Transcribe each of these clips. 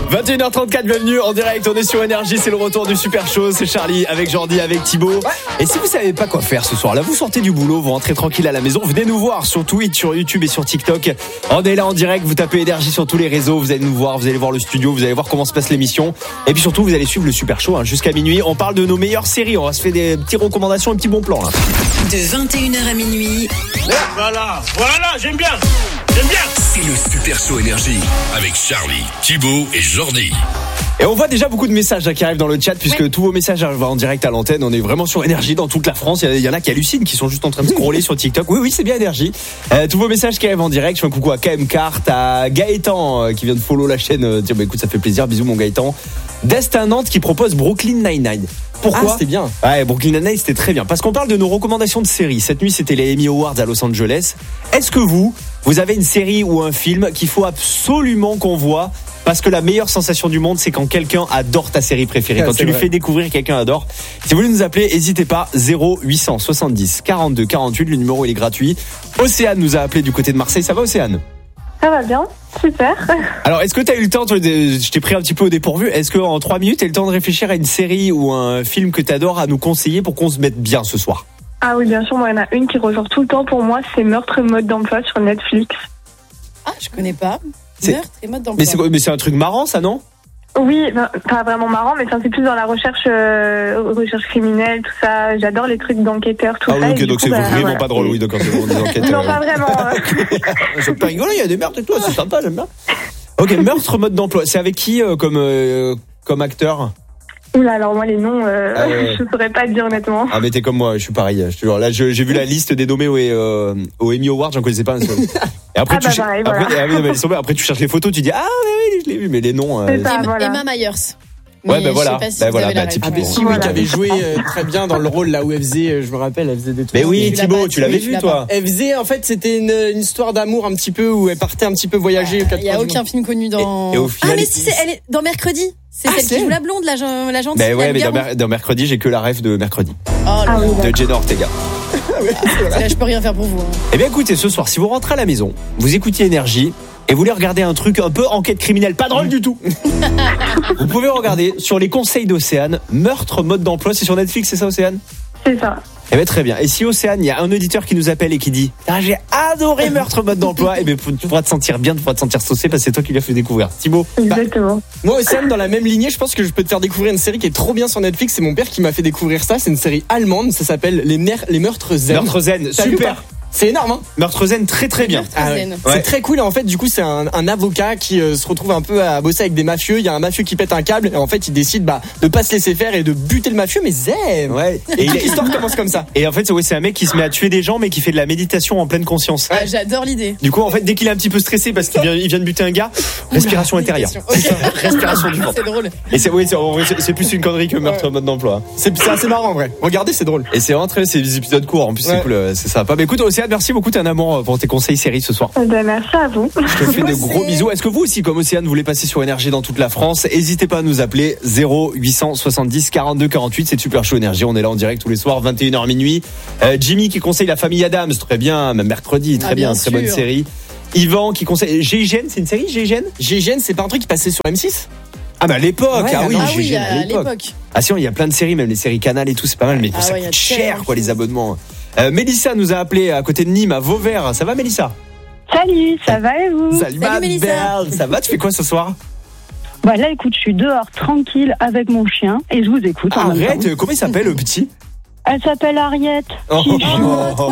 21h34, bienvenue en direct, on est sur Énergie, c'est le retour du Super Show, c'est Charlie avec Jordi, avec Thibaut. Et si vous savez pas quoi faire ce soir, là vous sortez du boulot, vous rentrez tranquille à la maison, venez nous voir sur Twitch, sur YouTube et sur TikTok. On est là en direct, vous tapez Énergie sur tous les réseaux, vous allez nous voir, vous allez voir le studio, vous allez voir comment se passe l'émission. Et puis surtout, vous allez suivre le Super Show jusqu'à minuit. On parle de nos meilleures séries, on va se faire des petites recommandations, un petit bon plan là. De 21h à minuit. Voilà, j'aime bien. C'est le Super Show Énergie avec Charlie, Thibaut et Jordi. Et on voit déjà beaucoup de messages qui arrivent dans le chat puisque tous vos messages arrivent en direct à l'antenne. On est vraiment sur Énergie dans toute la France. Il y en a qui hallucinent, qui sont juste en train de scroller sur TikTok. Oui, c'est bien Énergie. Tous vos messages qui arrivent en direct. Je fais un coucou à KM Kart, à Gaëtan qui vient de follow la chaîne. Tiens, écoute, ça fait plaisir. Bisous mon Gaëtan. Destin Nantes qui propose Brooklyn Nine-Nine. Pourquoi ? C'était bien. Ouais, Brooklyn Nine-Nine, c'était très bien. Parce qu'on parle de nos recommandations de séries. Cette nuit, c'était les Emmy Awards à Los Angeles. Est-ce que vous avez une série ou un film qu'il faut absolument qu'on voit ? Parce que la meilleure sensation du monde, c'est quand quelqu'un adore ta série préférée. Quand tu lui fais découvrir, quelqu'un adore. Si vous voulez nous appeler, n'hésitez pas. 0870 42 48. Le numéro, il est gratuit. Océane nous a appelé du côté de Marseille. Ça va, Océane ? Ça va bien, super. Alors, est-ce que tu as eu le temps, je t'ai pris un petit peu au dépourvu, est-ce qu'en 3 minutes, tu as eu le temps de réfléchir à une série ou un film que tu adores à nous conseiller pour qu'on se mette bien ce soir ? Ah oui, bien sûr, moi, il y en a une qui ressort tout le temps pour moi, c'est Meurtre mode d'emploi sur Netflix. Ah, je connais pas. Meurtre et mode d'emploi. Mais c'est un truc marrant, ça, non ? Oui, pas vraiment marrant, mais c'est plus dans la recherche criminelle, tout ça. J'adore les trucs d'enquêteurs, tout ça. Ah oui, ok, donc c'est vraiment pas drôle, oui, d'accord, c'est vraiment des enquêtes. Non, pas vraiment. C'est pas rigolo, il y a des meurtres et tout, c'est sympa, j'aime bien. Ok, Meurtre mode d'emploi, c'est avec qui comme acteur ? Oula, alors moi les noms, je saurais pas te dire honnêtement. Ah mais t'es comme moi, je suis pareil. Je te jure. Là, j'ai vu la liste des nommés au Emmy Awards, j'en connaissais pas un seul. Et après après tu cherches les photos, tu dis oui, je l'ai vu, mais les noms. Emma Myers. Ouais, ben voilà. Qui avait joué très bien dans le rôle là où elle faisait, je me rappelle, elle faisait des trucs. Mais oui, Thibaut, tu l'avais vu toi. Elle faisait, en fait, c'était une histoire d'amour un petit peu où elle partait un petit peu voyager. Il y a aucun film connu dans. Et au final, mais si, elle est dans Mercredi. C'est celle qui joue la blonde, la gentille. Mais ouais, mais dans Mercredi, j'ai que la ref de Mercredi. De Jenna Ortega. Là, je peux rien faire pour vous. Eh bien, écoutez, ce soir, si vous rentrez à la maison, vous écoutez Énergie et vous voulez regarder un truc un peu enquête criminelle, pas drôle du tout. Vous pouvez regarder sur les conseils d'Océane, Meurtre mode d'emploi, c'est sur Netflix, c'est ça Océane ? C'est ça. Eh bien très bien. Et si Océane, il y a un auditeur qui nous appelle et qui dit j'ai adoré Meurtre mode d'emploi, eh bien tu pourras te sentir bien, tu pourras te sentir saucé parce que c'est toi qui l'as fait découvrir. Thibaut. Exactement. Moi Océane, dans la même lignée, je pense que je peux te faire découvrir une série qui est trop bien sur Netflix. C'est mon père qui m'a fait découvrir ça. C'est une série allemande, ça s'appelle Les Meurtres Zen. Meurtres Zen, super. C'est énorme, hein. Meurtre Zen, très très bien. C'est très cool. En fait, du coup, c'est un avocat qui se retrouve un peu à bosser avec des mafieux. Il y a un mafieux qui pète un câble et en fait, il décide de pas se laisser faire et de buter le mafieux. Mais zen. Ouais. Et l'histoire commence comme ça. Et en fait, c'est un mec qui se met à tuer des gens, mais qui fait de la méditation en pleine conscience. Ah, j'adore l'idée. Du coup, en fait, dès qu'il est un petit peu stressé parce qu'il vient de buter un gars, respiration intérieure. Okay. Respiration du ventre. C'est drôle. Et c'est plus une connerie que Meurtre mode d'emploi. C'est assez marrant en vrai. Regardez, c'est drôle. Et c'est rentré, c'est des épisodes courts. En plus, c'est cool, c'est sympa. Mais écoute, Océane, merci beaucoup. T'es un amour pour tes conseils séries ce soir. Merci à vous. Je te fais de gros bisous. Est-ce que vous aussi, comme Océane, vous voulez passer sur Énergie dans toute la France ? N'hésitez pas à nous appeler 0870 42 48. C'est Super Show Énergie. On est là en direct tous les soirs, 21h minuit. Jimmy qui conseille La Famille Adams, très bien. Même mercredi, très bien, très bonne série. Yvan qui conseille GIGN, c'est une série GIGN ? GIGN, c'est pas un truc qui passait sur M6 ? Ah bah à l'époque, GIGN à l'époque. Ah si, il y a plein de séries, même les séries Canal et tout, c'est pas mal, mais ça coûte cher quoi les abonnements. Mélissa nous a appelé à côté de Nîmes, à Vauvert. Ça va Mélissa ? Salut, ça va et vous ? Salut ma Mélissa. belle. Ça va, tu fais quoi ce soir ? Bah là écoute, je suis dehors tranquille avec mon chien et je vous écoute. Arrête, comment il s'appelle le petit ? Elle s'appelle Ariette. Alors.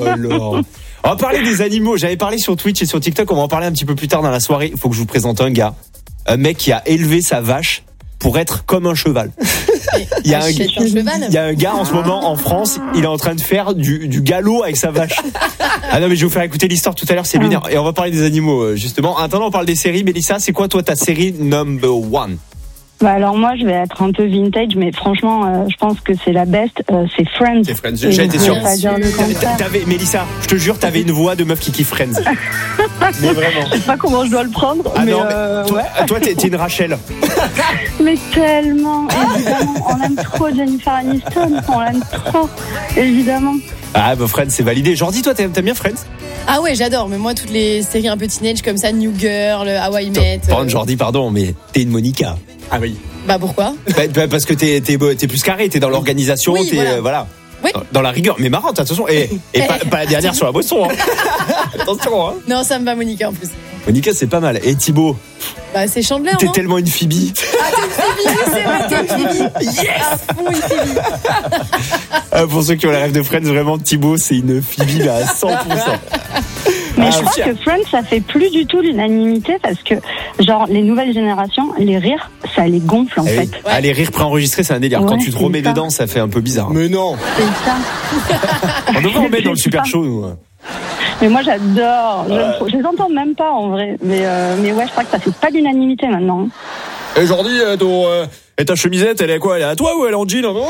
On va parler des animaux. J'avais parlé sur Twitch et sur TikTok, on va en parler un petit peu plus tard dans la soirée. Il faut que je vous présente un gars. Un mec qui a élevé sa vache pour être comme un cheval. Il y a un gars en ce moment en France, il est en train de faire du galop avec sa vache. Ah non mais je vais vous faire écouter l'histoire tout à l'heure, c'est lunaire. Et on va parler des animaux justement. En attendant, on parle des séries. Mélissa, c'est quoi toi ta série number one ? Bah alors moi je vais être un peu vintage, mais franchement je pense que c'est la best, c'est Friends. C'est Friends, j'ai été sûr. Sûr. Mélissa, je te jure, t'avais une voix de meuf qui kiffe Friends. Mais vraiment. Je sais pas comment je dois le prendre, ah mais non, mais toi t'es une Rachel. Mais tellement, évidemment, on aime trop Jennifer Aniston, on l'aime trop, évidemment. Ah bah Friends c'est validé. Jordi, toi t'aimes bien Friends? Ah ouais, j'adore. Mais moi, toutes les séries un peu teenage comme ça, New Girl, How I Met. Jordi, pardon, mais t'es une Monica. Ah oui. Bah pourquoi? Parce que t'es plus carré, t'es dans l'organisation, oui, t'es voilà. Oui. Dans la rigueur, mais marrante, attention. Et pas la dernière sur la boisson. Hein. Attention. Hein. Non, ça me va Monica en plus. Monica, c'est pas mal. Et Thibaut? Bah c'est Chandler. T'es non tellement une Phoebe. Ah t'es une Phoebe, c'est vrai, t'es une Phoebe. Yes. À fond une Phoebe. Pour ceux qui ont les rêves de Friends, vraiment Thibaut, c'est une Phoebe à 100%. Mais je crois que Friends, ça fait plus du tout l'unanimité parce que, genre, les nouvelles générations, les rires, ça les gonfle en fait. Oui. Ah, les rires préenregistrés, c'est un délire. Ouais, quand tu te remets ça. dedans, ça fait un peu bizarre. Mais non. C'est ça. On devrait en mettre dans le super show, nous. Mais moi j'adore. Je les entends même pas en vrai. Mais ouais, je crois que ça fait pas l'unanimité maintenant. Et Jordi, ta chemisette, elle est quoi? Elle est à toi ou elle est en jean? Non.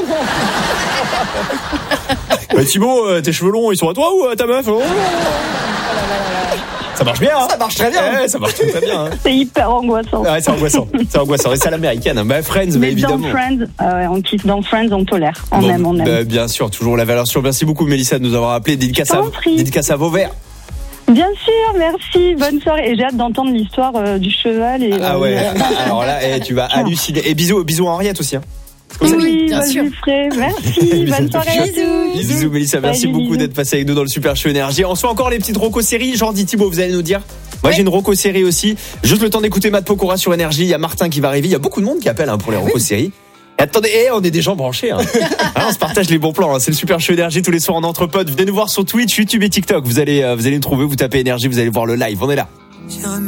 Thibaut, tes cheveux longs, ils sont à toi ou à ta meuf? Ça marche bien, hein? Ça marche très bien. Ouais, ça marche très bien. Hein. C'est hyper angoissant. Ouais, c'est angoissant. C'est angoissant. Et c'est à l'américaine. Hein. Bah, Friends, mais évidemment. Dans Friends, on kiffe. Dans Friends, on tolère. On aime. Bah, bien sûr, toujours la valeur sûre. Merci beaucoup, Mélissa, de nous avoir appelé. Dédicace à Vauvert. Bien sûr, merci. Bonne soirée. Et j'ai hâte d'entendre l'histoire du cheval. Et, ah ouais. Alors là, tu vas halluciner. Et bisous à Henriette aussi. Hein. Oui, bien sûr. Merci. Bonne soirée. Bisous, Mélissa. Merci beaucoup d'être passé avec nous dans le Super Show Énergie. On reçoit encore les petites roco-séries. Jordi, Thibaut, vous allez nous dire. Moi, j'ai une roco-série aussi. Juste le temps d'écouter Matt Pokora sur Énergie. Il y a Martin qui va arriver. Il y a beaucoup de monde qui appelle pour les roco-séries. Et attendez, on est des gens branchés. Hein. On se partage les bons plans. Hein. C'est le Super Show Énergie tous les soirs en entre potes. Venez nous voir sur Twitch, YouTube et TikTok. Vous allez nous trouver. Vous tapez Énergie, vous allez voir le live. On est là.